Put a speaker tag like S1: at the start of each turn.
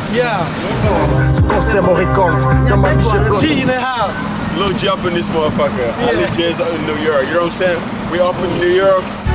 S1: Yeah.
S2: Siamo ricordi.
S1: G in the house.
S3: Lil G up in this motherfucker. Ali J's up in New York. You know what I'm saying? We up in New York.